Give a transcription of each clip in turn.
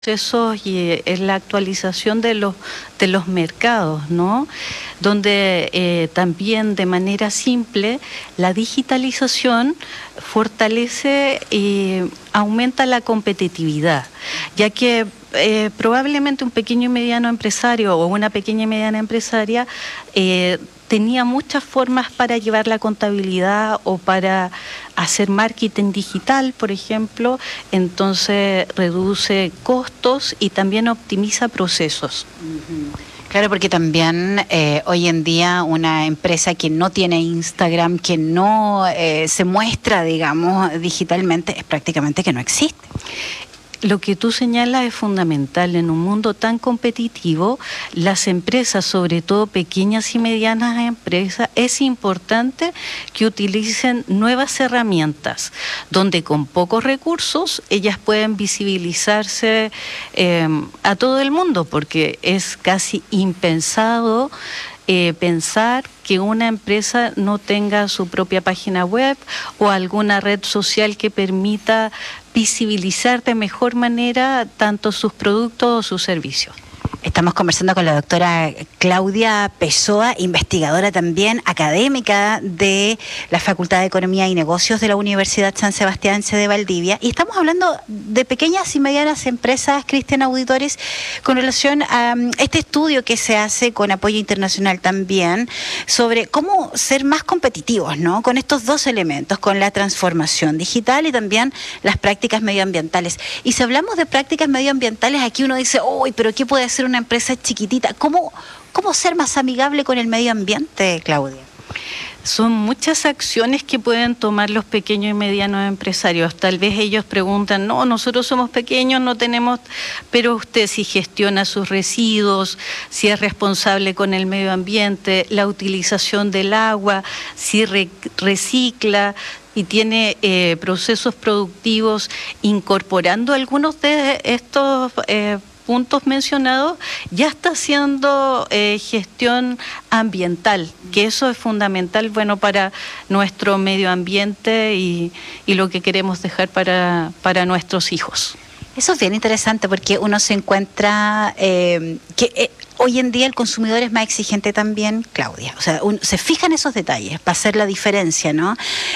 procesos y en la actualización de los mercados, ¿no? Donde también de manera simple la digitalización fortalece y aumenta la competitividad, ya que probablemente un pequeño y mediano empresario o una pequeña y mediana empresaria tenía muchas formas para llevar la contabilidad o para hacer marketing digital, por ejemplo, entonces reduce costos y también optimiza procesos. Claro, porque también hoy en día una empresa que no tiene Instagram, que no se muestra, digamos, digitalmente, es prácticamente que no existe. Lo que tú señalas es fundamental. En un mundo tan competitivo, las empresas, sobre todo pequeñas y medianas empresas, es importante que utilicen nuevas herramientas, donde con pocos recursos ellas pueden visibilizarse a todo el mundo, porque es casi impensado pensar que una empresa no tenga su propia página web o alguna red social que permita visibilizar de mejor manera tanto sus productos o sus servicios. Estamos conversando con la doctora Claudia Pessoa, investigadora también, académica de la Facultad de Economía y Negocios de la Universidad San Sebastián de Valdivia, y estamos hablando de pequeñas y medianas empresas, Cristian, auditores, con relación a este estudio que se hace con apoyo internacional también, sobre cómo ser más competitivos, ¿no?, con estos dos elementos, con la transformación digital y también las prácticas medioambientales. Y si hablamos de prácticas medioambientales, aquí uno dice, uy, pero ¿qué puede hacer una empresa chiquitita? ¿Cómo ser más amigable con el medio ambiente, Claudia? Son muchas acciones que pueden tomar los pequeños y medianos empresarios. Tal vez ellos preguntan, no, nosotros somos pequeños, no tenemos, pero usted si gestiona sus residuos, si es responsable con el medio ambiente, la utilización del agua, si recicla y tiene procesos productivos incorporando algunos de estos puntos mencionados, ya está haciendo gestión ambiental, que eso es fundamental, bueno, para nuestro medio ambiente y lo que queremos dejar para nuestros hijos. Eso es bien interesante porque uno se encuentra que hoy en día el consumidor es más exigente también, Claudia. O sea, uno se fija en esos detalles para hacer la diferencia, ¿no?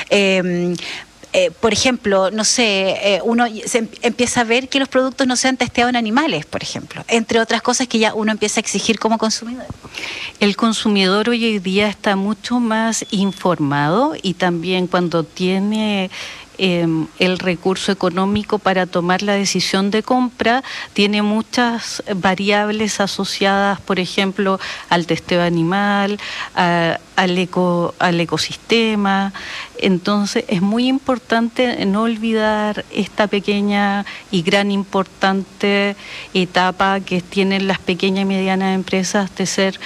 Por ejemplo, no sé, uno se empieza a ver que los productos no sean testeados en animales, por ejemplo, entre otras cosas que ya uno empieza a exigir como consumidor. El consumidor hoy día está mucho más informado y también cuando tiene el recurso económico para tomar la decisión de compra, tiene muchas variables asociadas, por ejemplo, al testeo animal, al ecosistema. Entonces es muy importante no olvidar esta pequeña y gran importante etapa que tienen las pequeñas y medianas empresas de ser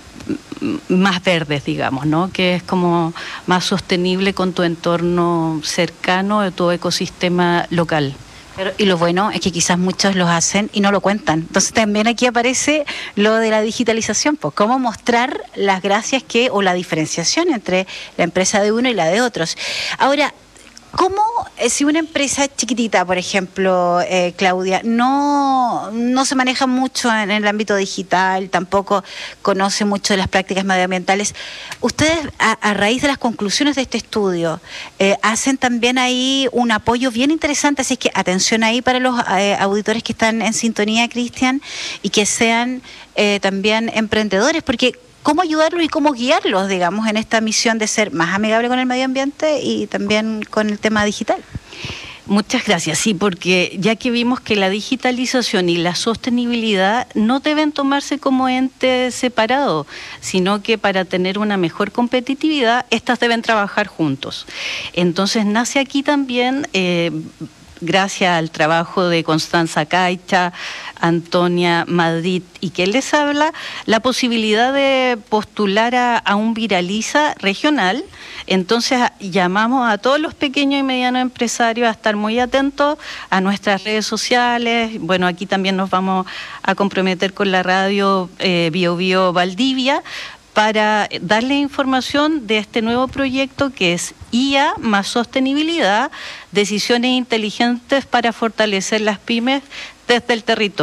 más verdes, digamos, ¿no? Que es como más sostenible con tu entorno cercano, de tu ecosistema local. Y lo bueno es que quizás muchos lo hacen y no lo cuentan. Entonces también aquí aparece lo de la digitalización, pues cómo mostrar las gracias que o la diferenciación entre la empresa de uno y la de otros. Ahora, ¿cómo, si una empresa chiquitita, por ejemplo, Claudia, no se maneja mucho en el ámbito digital, tampoco conoce mucho de las prácticas medioambientales, ustedes, a raíz de las conclusiones de este estudio, hacen también ahí un apoyo bien interesante? Así que atención ahí para los auditores que están en sintonía, Cristian, y que sean también emprendedores, porque ¿cómo ayudarlos y cómo guiarlos, digamos, en esta misión de ser más amigable con el medio ambiente y también con el tema digital? Muchas gracias. Sí, porque ya que vimos que la digitalización y la sostenibilidad no deben tomarse como entes separados, sino que para tener una mejor competitividad, estas deben trabajar juntos. Entonces nace aquí también, gracias al trabajo de Constanza Caicha, Antonia Madrid y que les habla, la posibilidad de postular a un Viraliza regional. Entonces llamamos a todos los pequeños y medianos empresarios a estar muy atentos a nuestras redes sociales. Bueno, aquí también nos vamos a comprometer con la radio Bio Bio Valdivia para darle información de este nuevo proyecto que es IA más sostenibilidad, decisiones inteligentes para fortalecer las pymes desde el territorio.